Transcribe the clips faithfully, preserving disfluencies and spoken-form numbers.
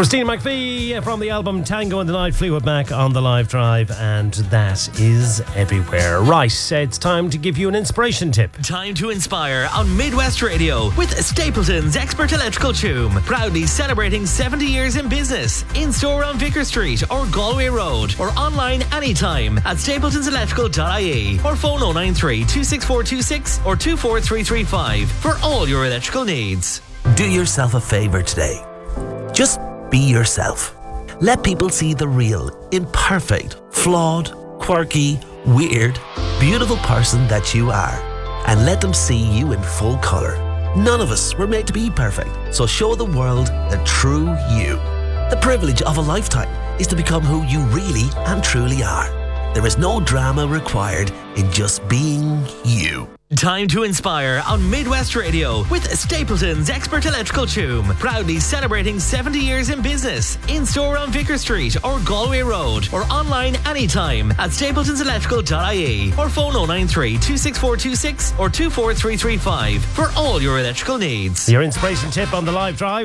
Christina McVie from the album Tango in the Night, Fleetwood Mac on the live drive, and that is everywhere. Right, it's time to give you an inspiration tip. Time to inspire on Midwest Radio with Stapleton's Expert Electrical Tune. Proudly celebrating seventy years in business. In store on Vicar Street or Galway Road, or online anytime at stapletons electrical dot I E, or phone oh nine three, two six four two six or two four three three five for all your electrical needs. Do yourself a favour today. Just be yourself. Let people see the real, imperfect, flawed, quirky, weird, beautiful person that you are. And let them see you in full colour. None of us were made to be perfect, so show the world the true you. The privilege of a lifetime is to become who you really and truly are. There is no drama required in just being you. Time to inspire on Midwest Radio with Stapleton's Expert Electrical Tune. Proudly celebrating seventy years in business. In store on Vicar Street or Galway Road, or online anytime at stapletons electrical dot I E, or phone oh nine three, two six four two six or two four three three five for all your electrical needs. Your inspiration tip on the live drive.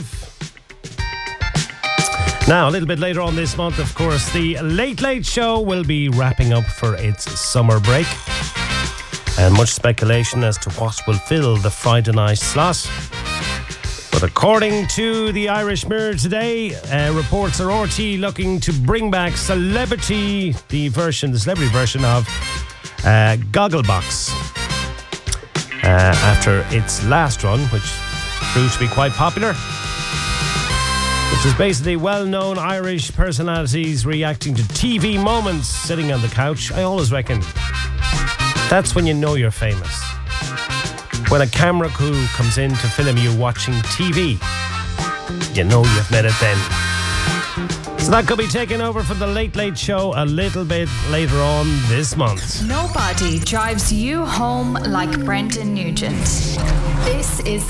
Now, a little bit later on this month, of course, the Late Late Show will be wrapping up for its summer break. And much speculation as to what will fill the Friday night slot. But according to the Irish Mirror today, uh, reports are R T looking to bring back Celebrity, the version, the celebrity version of uh, Gogglebox. Uh, after its last run, which proved to be quite popular. Which is basically well-known Irish personalities reacting to T V moments sitting on the couch. I always reckon that's when you know you're famous. When a camera crew comes in to film you watching T V, you know you've made it then. So that could be taken over for the Late Late Show a little bit later on this month. Nobody drives you home like Brendan Nugent. This is